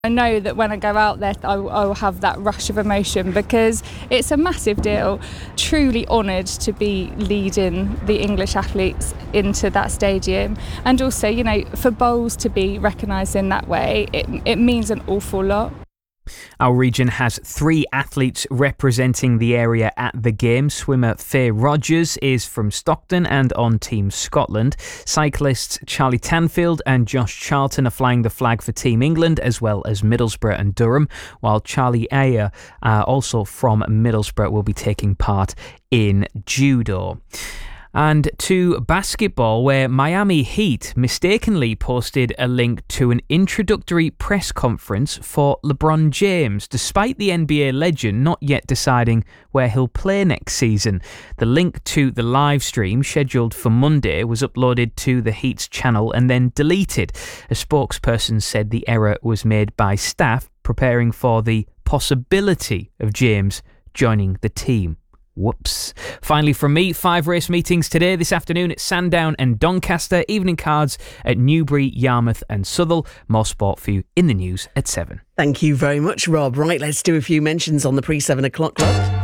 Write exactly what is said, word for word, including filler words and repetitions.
I know that when I go out there, I will have that rush of emotion because it's a massive deal. Truly honoured to be leading the English athletes into that stadium. And also, you know, for bowls to be recognised in that way, it, it means an awful lot. Our region has three athletes representing the area at the Games. Swimmer Faye Rogers is from Stockton and on Team Scotland. Cyclists Charlie Tanfield and Josh Charlton are flying the flag for Team England, as well as Middlesbrough and Durham, while Charlie Ayer, uh, also from Middlesbrough, will be taking part in judo. And to basketball, where Miami Heat mistakenly posted a link to an introductory press conference for LeBron James, despite the N B A legend not yet deciding where he'll play next season. The link to the live stream, scheduled for Monday, was uploaded to the Heat's channel and then deleted. A spokesperson said the error was made by staff preparing for the possibility of James joining the team. Whoops. Finally from me, five race meetings today, this afternoon at Sandown and Doncaster, evening cards at Newbury, Yarmouth and Southwell. More sport for you in the news at seven. Thank you very much, Rob. Right, let's do a few mentions on the pre-seven o'clock clock.